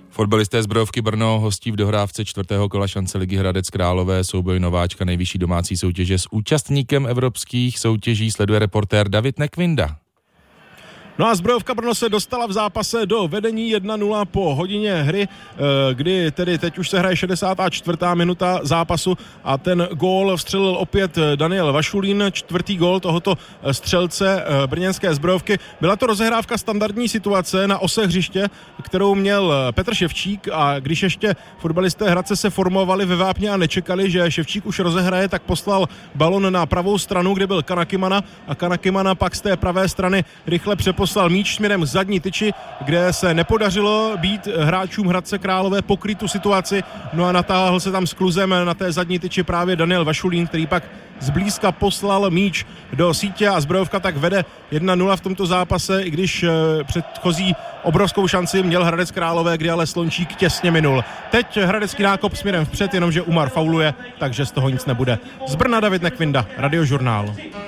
Fotbalisté Zbrojovky Brno hostí v dohrávce 4. kola šance ligy Hradec Králové souboj nováčka nejvyšší domácí soutěže s účastníkem evropských soutěží, sleduje reportér David Nekvinda. No a Zbrojovka Brno se dostala v zápase do vedení 1-0 po hodině hry, kdy tedy teď už se hraje 64. minuta zápasu a ten gól vstřelil opět Daniel Vašulín, čtvrtý gól tohoto střelce brněnské Zbrojovky. Byla to rozehrávka standardní situace na ose hřiště, kterou měl Petr Ševčík, a když ještě fotbalisté Hradce se formovali ve vápně a nečekali, že Ševčík už rozehraje, tak poslal balon na pravou stranu, kde byl Kanakimana, a Kanakimana pak z té pravé strany rychle přeposlal míč směrem k zadní tyči, kde se nepodařilo být hráčům Hradce Králové pokryt tu situaci, no a natáhl se tam s kluzem na té zadní tyči právě Daniel Vašulín, který pak zblízka poslal míč do sítě a Zbrojovka tak vede 1-0 v tomto zápase, i když předchozí obrovskou šanci měl Hradec Králové, kdy ale Slončík těsně minul. Teď hradecký nákop směrem vpřed, jenomže Umar fauluje, takže z toho nic nebude. Z Brna David Nekvinda, Radiožurnál.